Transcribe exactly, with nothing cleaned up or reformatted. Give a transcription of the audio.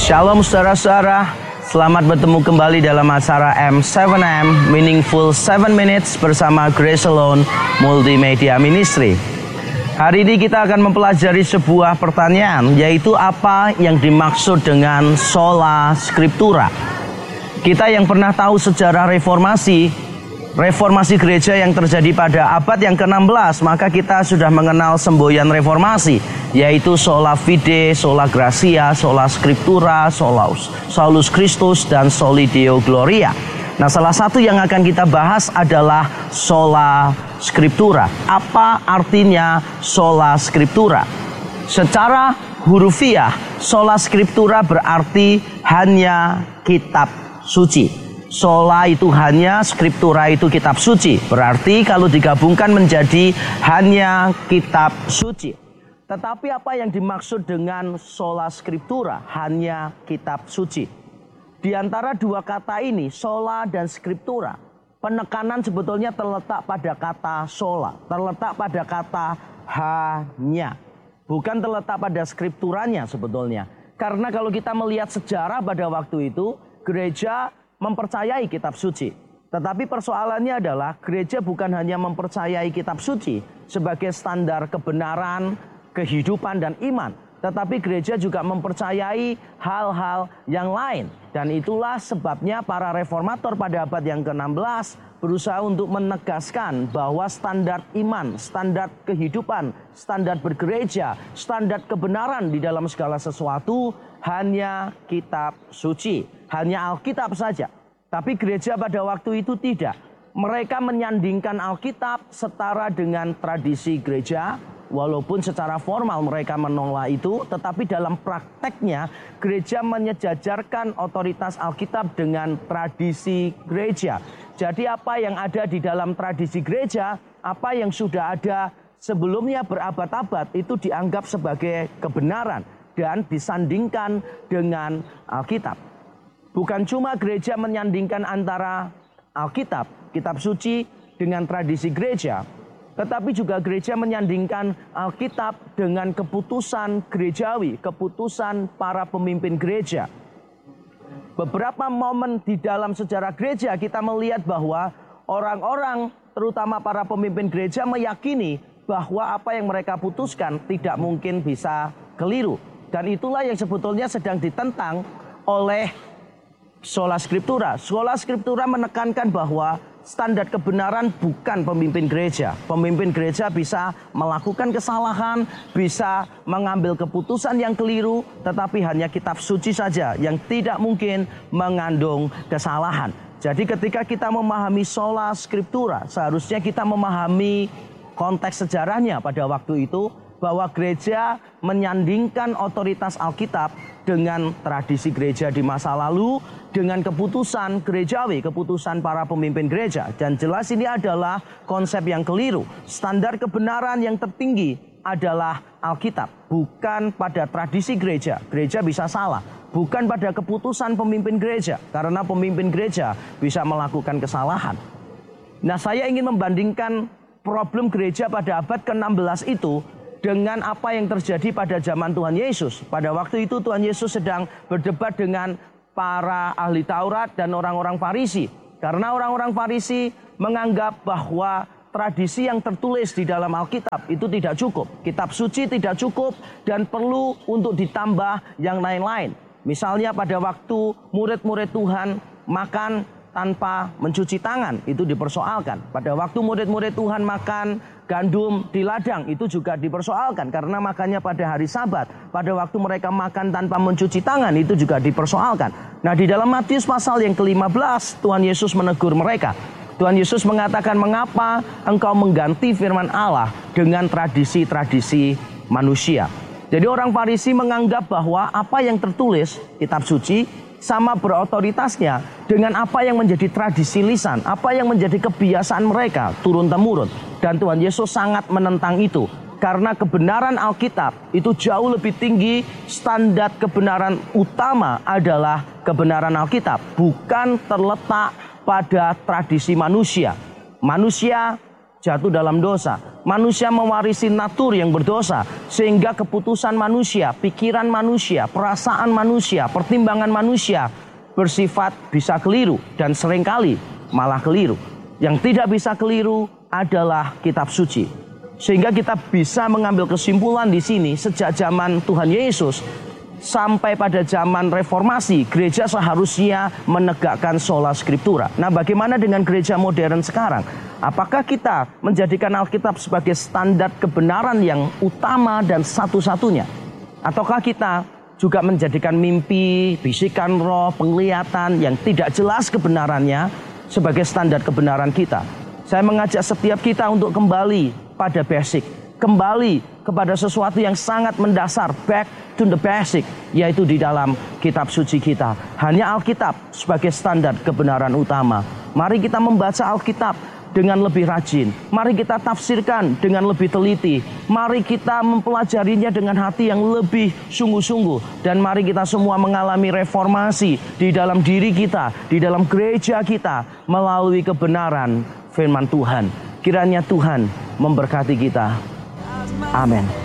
Shalom saudara-saudara, selamat bertemu kembali dalam acara M tujuh M Meaningful tujuh Minutes bersama Grace Alone Multimedia Ministry. Hari ini kita akan mempelajari sebuah pertanyaan, yaitu apa yang dimaksud dengan sola scriptura. Kita yang pernah tahu sejarah reformasi, reformasi gereja yang terjadi pada abad yang ke enam belas, maka kita sudah mengenal semboyan reformasi, yaitu sola fide, sola gratia, sola scriptura, solus, solus Christus, dan soli Deo gloria. Nah, salah satu yang akan kita bahas adalah sola scriptura. Apa artinya sola scriptura? Secara hurufiah, sola scriptura berarti hanya kitab suci. Sola itu hanya, scriptura itu kitab suci. Berarti kalau digabungkan menjadi hanya kitab suci. Tetapi apa yang dimaksud dengan sola scriptura, hanya kitab suci? Di antara dua kata ini, sola dan scriptura, penekanan sebetulnya terletak pada kata sola, terletak pada kata hanya, bukan terletak pada scripturanya sebetulnya. Karena kalau kita melihat sejarah pada waktu itu, gereja mempercayai kitab suci. Tetapi persoalannya adalah gereja bukan hanya mempercayai kitab suci sebagai standar kebenaran, kehidupan, dan iman, tetapi gereja juga mempercayai hal-hal yang lain. Dan itulah sebabnya para reformator pada abad yang ke enam belas berusaha untuk menegaskan bahwa standar iman, standar kehidupan, standar bergereja, standar kebenaran di dalam segala sesuatu hanya kitab suci, hanya Alkitab saja. Tapi gereja pada waktu itu tidak. Mereka menyandingkan Alkitab setara dengan tradisi gereja. Walaupun secara formal mereka menolak itu, tetapi dalam prakteknya gereja menyejajarkan otoritas Alkitab dengan tradisi gereja. Jadi apa yang ada di dalam tradisi gereja, apa yang sudah ada sebelumnya berabad-abad, itu dianggap sebagai kebenaran dan disandingkan dengan Alkitab. Bukan cuma gereja menyandingkan antara Alkitab, kitab suci, dengan tradisi gereja, tetapi juga gereja menyandingkan Alkitab dengan keputusan gerejawi, keputusan para pemimpin gereja. Beberapa momen di dalam sejarah gereja kita melihat bahwa orang-orang, terutama para pemimpin gereja, meyakini bahwa apa yang mereka putuskan tidak mungkin bisa keliru. Dan itulah yang sebetulnya sedang ditentang oleh sola scriptura. Sola scriptura menekankan bahwa standar kebenaran bukan pemimpin gereja. Pemimpin gereja bisa melakukan kesalahan, bisa mengambil keputusan yang keliru, tetapi hanya kitab suci saja yang tidak mungkin mengandung kesalahan. Jadi ketika kita memahami sola scriptura, seharusnya kita memahami konteks sejarahnya pada waktu itu, bahwa gereja menyandingkan otoritas Alkitab dengan tradisi gereja di masa lalu, dengan keputusan gerejawi, keputusan para pemimpin gereja. Dan jelas ini adalah konsep yang keliru. Standar kebenaran yang tertinggi adalah Alkitab, bukan pada tradisi gereja. Gereja bisa salah, bukan pada keputusan pemimpin gereja, karena pemimpin gereja bisa melakukan kesalahan. Nah, saya ingin membandingkan problem gereja pada abad ke enam belas itu dengan apa yang terjadi pada zaman Tuhan Yesus. Pada waktu itu Tuhan Yesus sedang berdebat dengan para ahli Taurat dan orang-orang Farisi. Karena orang-orang Farisi menganggap bahwa tradisi yang tertulis di dalam Alkitab itu tidak cukup. Kitab suci tidak cukup dan perlu untuk ditambah yang lain-lain. Misalnya pada waktu murid-murid Tuhan makan tanpa mencuci tangan, itu dipersoalkan. Pada waktu murid-murid Tuhan makan gandum di ladang, itu juga dipersoalkan karena makannya pada hari Sabat. Pada waktu mereka makan tanpa mencuci tangan, itu juga dipersoalkan. Nah, di dalam Matius pasal yang ke lima belas, Tuhan Yesus menegur mereka. Tuhan Yesus mengatakan, "Mengapa engkau mengganti firman Allah dengan tradisi-tradisi manusia?" Jadi orang Farisi menganggap bahwa apa yang tertulis kitab suci sama berotoritasnya dengan apa yang menjadi tradisi lisan, apa yang menjadi kebiasaan mereka turun-temurun. Dan Tuhan Yesus sangat menentang itu. Karena kebenaran Alkitab itu jauh lebih tinggi, standar kebenaran utama adalah kebenaran Alkitab, bukan terletak pada tradisi manusia. Manusia jatuh dalam dosa. Manusia mewarisi natur yang berdosa, sehingga keputusan manusia, pikiran manusia, perasaan manusia, pertimbangan manusia bersifat bisa keliru dan seringkali malah keliru. Yang tidak bisa keliru adalah kitab suci. Sehingga kita bisa mengambil kesimpulan di sini sejak zaman Tuhan Yesus sampai pada zaman reformasi, gereja seharusnya menegakkan sola scriptura. Nah, bagaimana dengan gereja modern sekarang? Apakah kita menjadikan Alkitab sebagai standar kebenaran yang utama dan satu-satunya? Ataukah kita juga menjadikan mimpi, bisikan roh, penglihatan yang tidak jelas kebenarannya sebagai standar kebenaran kita? Saya mengajak setiap kita untuk kembali pada basic, kembali kepada sesuatu yang sangat mendasar, back to the basic, yaitu di dalam kitab suci kita. Hanya Alkitab sebagai standar kebenaran utama. Mari kita membaca Alkitab dengan lebih rajin. Mari kita tafsirkan dengan lebih teliti. Mari kita mempelajarinya dengan hati yang lebih sungguh-sungguh. Dan mari kita semua mengalami reformasi di dalam diri kita, di dalam gereja kita, melalui kebenaran firman Tuhan. Kiranya Tuhan memberkati kita. Amin.